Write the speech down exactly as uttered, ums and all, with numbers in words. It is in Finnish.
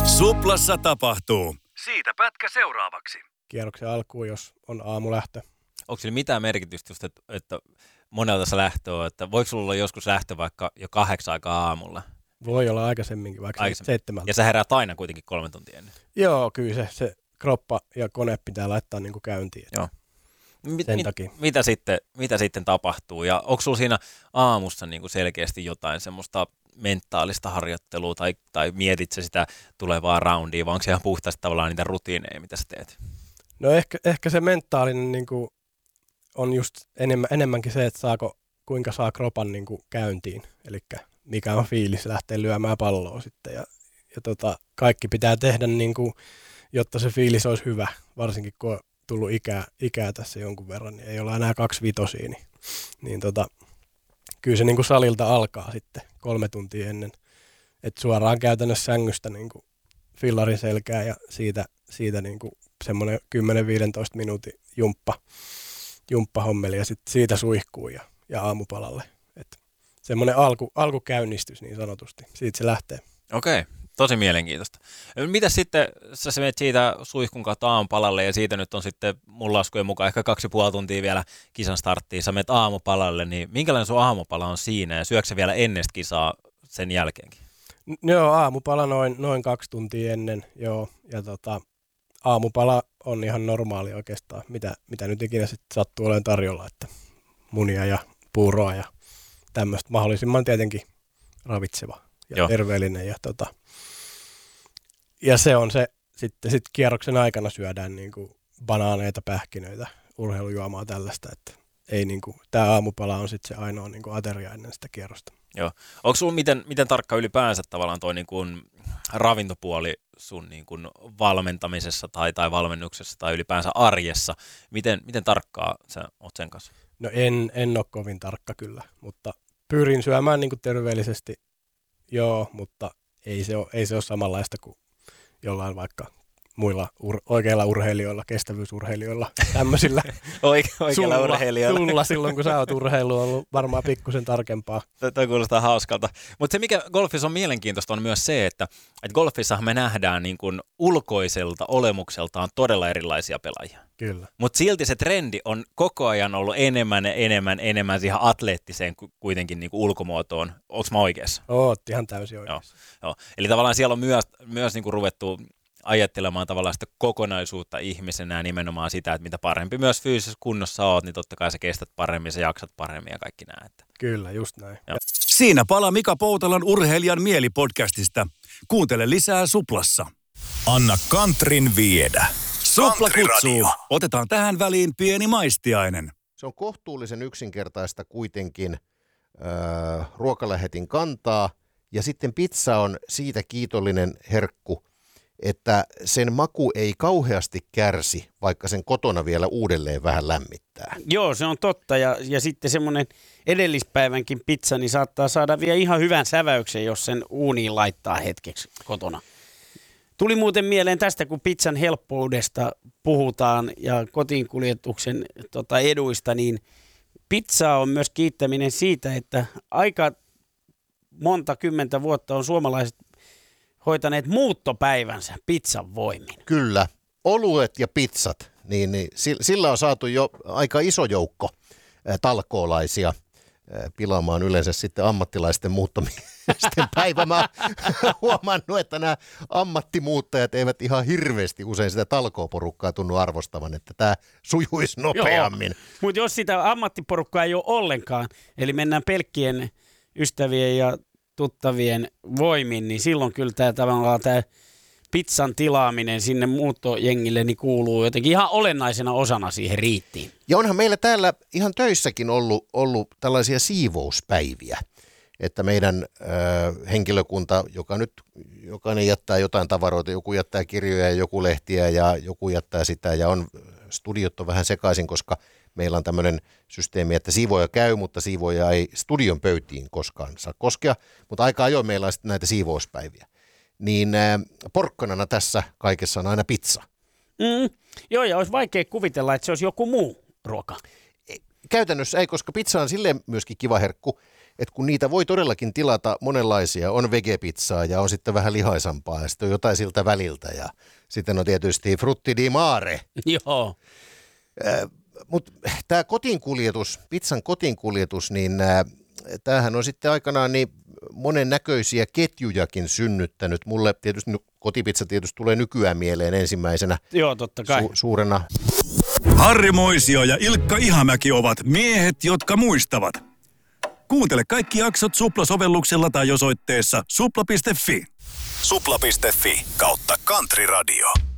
Suplassa tapahtuu. Siitä pätkä seuraavaksi. Kierroksen alkuun, jos on aamulähtö. Onko sillä mitään merkitystä just, että, että monelta se lähtö on, että voiko sulla olla joskus lähtö vaikka jo kahdeksan aikaa aamulla? Voi olla aikaisemminkin, vaikka Aikaisemmin. seitsemältä. Ja sä heräät aina kuitenkin kolme tuntia ennen. Joo, kyllä se, se kroppa ja kone pitää laittaa niin kuin käyntiin. Joo. Mit, sen mit, takia. Mitä sitten, mitä sitten tapahtuu? Ja onko sulla siinä aamussa niin kuin selkeästi jotain semmoista mentaalista harjoittelua tai, tai mietit sä sitä tulevaa roundia, vai onko se ihan puhtaasti tavallaan niitä rutiineja, mitä sä teet? No ehkä, ehkä se mentaalinen niin kuin on just enemmän, enemmänkin se, että saako, kuinka saa kropan niin kuin käyntiin, eli mikä on fiilis lähteä lyömään palloa sitten. Ja, ja tota, kaikki pitää tehdä, niin kuin, jotta se fiilis olisi hyvä, varsinkin kun on tullut ikää, ikää tässä jonkun verran, niin ei olla enää kaksi vitosia, niin, niin tota, kyllä se niin kuin salilta alkaa sitten kolme tuntia ennen, että suoraan käytännössä sängystä niin kuin fillarin selkää ja siitä, siitä niin kuin semmoinen kymmenen viisitoista minuutin jumppa, jumppahommeli ja sitten siitä suihkuu ja, ja aamupalalle. Et semmoinen alku, alkukäynnistys niin sanotusti, siitä se lähtee. Okei, tosi mielenkiintoista. Mitä sitten, sä menet siitä suihkun kautta aamupalalle ja siitä nyt on sitten mun laskujen mukaan ehkä kaksi ja puoli tuntia vielä kisan starttiin, sä menet aamupalalle, niin minkälainen sun aamupala on siinä ja syöksä vielä ennen kisaa sen jälkeenkin? N- joo, aamupala noin, noin kaksi tuntia ennen, joo, ja tota, aamupala on ihan normaali oikeastaan, mitä, mitä nyt ikinä sitten sattuu olemaan tarjolla, että munia ja puuroa ja tämmöistä mahdollisimman tietenkin ravitseva ja Joo. terveellinen. Ja, tota, ja se on se, sitten sit kierroksen aikana syödään niinku banaaneita, pähkinöitä, urheilujuomaa tällaista, että ei niinku, tämä aamupala on sitten se ainoa niinku ateria ennen sitä kierrosta. Joo. Onko sinulla miten, miten tarkka ylipäänsä tavallaan toi niin kuin ravintopuoli sun niin kuin valmentamisessa tai, tai valmennuksessa tai ylipäänsä arjessa? Miten, miten tarkkaa sä oot sen kanssa? No en, en ole kovin tarkka kyllä, mutta pyrin syömään niin kuin terveellisesti, joo, mutta ei se ole, ei se ole samanlaista kuin jollain vaikka muilla ur, oikeilla urheilijoilla, kestävyysurheilijoilla, tämmöisillä. Oike, oikeilla sulla, urheilijoilla. Sulla silloin, kun sä oot urheilu, on ollut varmaan pikkusen tarkempaa. Tämä kuulostaa hauskalta. Mutta se, mikä golfissa on mielenkiintoista, on myös se, että, että golfissa me nähdään niin kuin ulkoiselta olemukseltaan todella erilaisia pelaajia. Kyllä. Mutta silti se trendi on koko ajan ollut enemmän, enemmän, enemmän siihen atleettiseen kuitenkin niin kuin ulkomuotoon. Onko mä oikeassa? Oot ihan täysin oikeassa. Joo, joo. Eli tavallaan siellä on myös, myös niin kuin ruvettu ajattelemaan tavallaan sitä kokonaisuutta ihmisenä ja nimenomaan sitä, että mitä parempi myös fyysisessä kunnossa oot, niin totta kai sä kestät paremmin, sä jaksat paremmin ja kaikki nää. Kyllä, just näin. Joo. Siinä pala Mika Poutalan urheilijan mielipodcastista. Kuuntele lisää Suplassa. Anna Kantrin viedä. Supla kutsuu. Otetaan tähän väliin pieni maistiainen. Se on kohtuullisen yksinkertaista kuitenkin äh, ruokalähetin kantaa ja sitten pizza on siitä kiitollinen herkku, että sen maku ei kauheasti kärsi, vaikka sen kotona vielä uudelleen vähän lämmittää. Joo, se on totta. Ja, ja sitten semmoinen edellispäivänkin pizza, niin saattaa saada vielä ihan hyvän säväyksen, jos sen uuniin laittaa hetkeksi kotona. Tuli muuten mieleen tästä, kun pizzan helppoudesta puhutaan ja kotiinkuljetuksen tota, eduista, niin pizza on myös kiittäminen siitä, että aika monta kymmentä vuotta on suomalaiset hoitaneet muuttopäivänsä pizzan voimin. Kyllä. Oluet ja pizzat, niin, niin sillä on saatu jo aika iso joukko ää, talkoolaisia ää, pilaamaan yleensä sitten ammattilaisten muuttomiesten päivä. Mä huomannut, että nämä ammattimuuttajat eivät ihan hirveästi usein sitä talkooporukkaa tunnu arvostavan, että tämä sujuisi nopeammin. Mutta jos sitä ammattiporukkaa ei ole ollenkaan, eli mennään pelkkien ystävien ja tuttavien voimin, niin silloin kyllä tämä tavallaan tämä pizzan tilaaminen sinne muuttojengille niin kuuluu jotenkin ihan olennaisena osana siihen riittiin. Ja onhan meillä täällä ihan töissäkin ollut, ollut tällaisia siivouspäiviä, että meidän ö, henkilökunta, joka nyt jokainen jättää jotain tavaroita, joku jättää kirjoja ja joku lehtiä ja joku jättää sitä ja on studiot on vähän sekaisin, koska meillä on tämmöinen systeemi, että siivoja käy, mutta siivoja ei studion pöytiin koskaan saa koskea, mutta aika ajoin meillä on sitten näitä siivouspäiviä. Niin äh, porkkanana tässä kaikessa on aina pizza. Mm, joo, ja olisi vaikea kuvitella, että se olisi joku muu ruoka. Käytännössä ei, koska pizza on silleen myöskin kiva herkku, että kun niitä voi todellakin tilata monenlaisia, on vegepizzaa ja on sitten vähän lihaisampaa ja sitten on jotain siltä väliltä ja sitten on tietysti frutti di mare. Joo. Äh, Mutta tämä kotiinkuljetus, pizzan kotiinkuljetus, niin äh, tämähän on sitten aikanaan niin monen näköisiä ketjujakin synnyttänyt. Mulle tietysti kotipizza tietysti tulee nykyään mieleen ensimmäisenä. Joo, totta kai. Su- suurena. Harri Moisio ja Ilkka Ihamäki ovat miehet, jotka muistavat. Kuuntele kaikki jaksot Supla-sovelluksella tai osoitteessa supla piste fi. supla piste fi kautta Country Radio.